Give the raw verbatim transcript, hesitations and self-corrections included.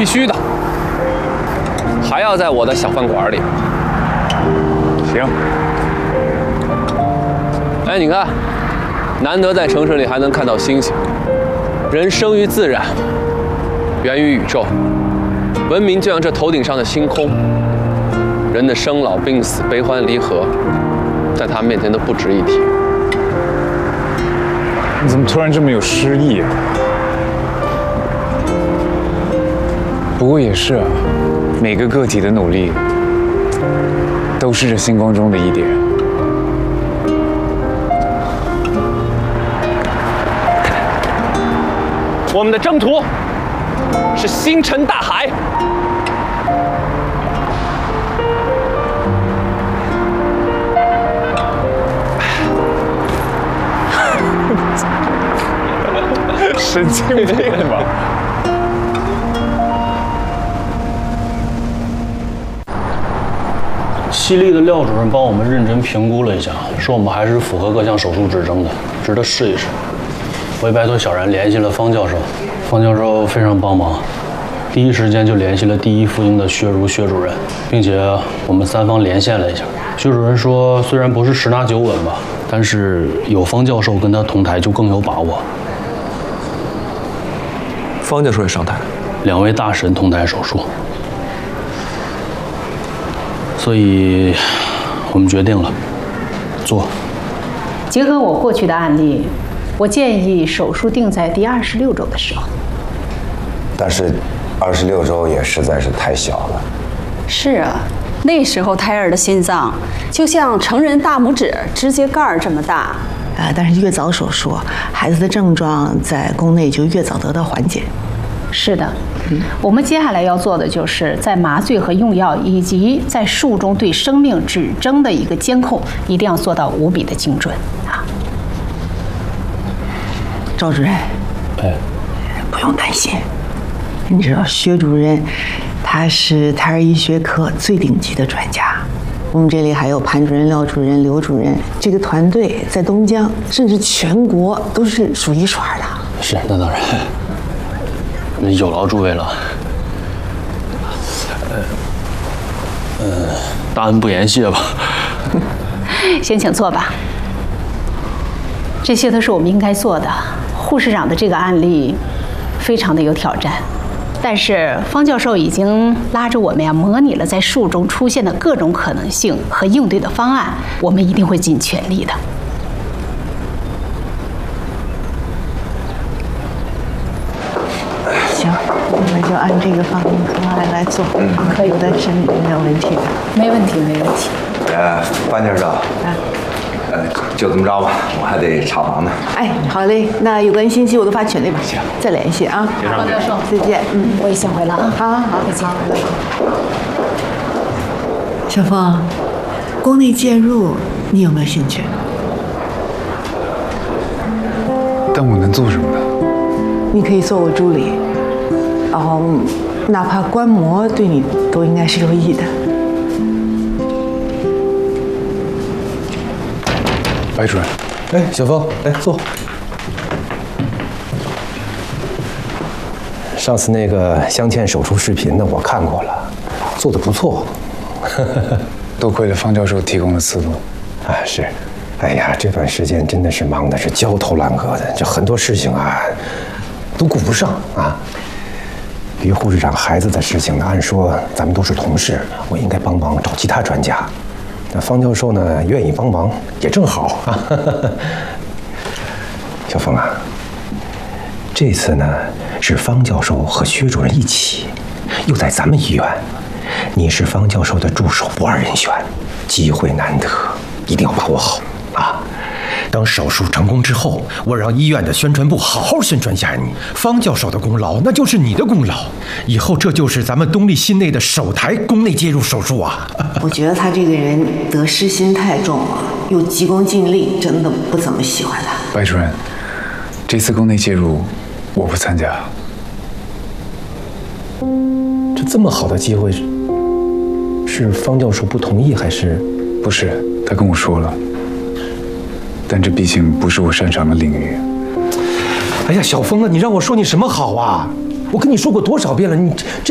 必须的，还要在我的小饭馆里。 行。 哎，你看，难得在城市里还能看到星星。人生于自然，源于宇宙，文明就像这头顶上的星空。人的生老病死、悲欢离合，在他面前都不值一提。 你怎么突然这么有诗意啊？不过也是啊，每个个体的努力，都是这星光中的一点。 我们的征途是星辰大海。 神经病吧！ 西丽的廖主任帮我们认真评估了一下，说我们还是符合各项手术指征的，值得试一试。我也拜托小然联系了方教授，方教授非常帮忙，第一时间就联系了第一妇婴的薛如薛主任，并且我们三方连线了一下。薛主任说，虽然不是十拿九稳吧，但是有方教授跟他同台就更有把握。 方教授也上台， 两位大神同台手术，所以我们决定了，做。 结合我过去的案例，我建议手术定在第二十六周的时候。 但是，二十六周也实在是太小了。 是啊，那时候胎儿的心脏就像成人大拇指指甲盖儿这么大。 啊，但是越早手术，孩子的症状在宫内就越早得到缓解。 是的，嗯，我们接下来要做的就是在麻醉和用药以及在术中对生命指征的一个监控，一定要做到无比的精准啊。 赵主任， 哎， 不用担心，你知道薛主任他是胎儿医学科最顶级的专家。我们这里还有潘主任、廖主任、刘主任，这个团队在东江甚至全国都是数一数二的。 是，那当然，有劳诸位了。呃，呃，大恩不言谢吧。 先请坐吧。这些都是我们应该做的。护士长的这个案例非常的有挑战。但是方教授已经拉着我们呀，模拟了在术中出现的各种可能性和应对的方案，我们一定会尽全力的。 行，我们就按这个方案来做，嗯，可以的，是没有问题的， 没问题，没问题。 呃，范教授，啊，呃，就这么着吧，我还得查房呢。 哎，好嘞，那有关信息我都发群里吧，行，再联系啊。 方教授， 再见。嗯， 我也先回了啊。 好好好， 再见。 小凤，宫内介入，你有没有兴趣？ 但我能做什么呢？ 你可以做我助理，然后哪怕观摩对你都应该是有益的。 白主任， 哎，小凤，来坐。上次那个镶嵌手术视频呢，我看过了，做得不错。 多亏了方教授提供的思路。 啊，是。哎呀，这段时间真的是忙的是焦头烂额的，这很多事情啊都顾不上啊。于护士长孩子的事情呢，按说咱们都是同事，我应该帮忙找其他专家。那方教授呢，愿意帮忙也正好啊。小凤啊，这次呢是方教授和薛主任一起，又在咱们医院，你是方教授的助手不二人选，机会难得，一定要把握好啊！等手术成功之后，我让医院的宣传部好好宣传一下你。方教授的功劳，那就是你的功劳。以后这就是咱们东丽心内的首台宫内介入手术啊！ 我觉得他这个人得失心太重了，又急功近利，真的不怎么喜欢他。 白主任，这次宫内介入，我不参加。 这这么好的机会，是方教授不同意还是？ 不是，他跟我说了。但这毕竟不是我擅长的领域。 哎呀，小峰啊，你让我说你什么好啊？我跟你说过多少遍了，你这。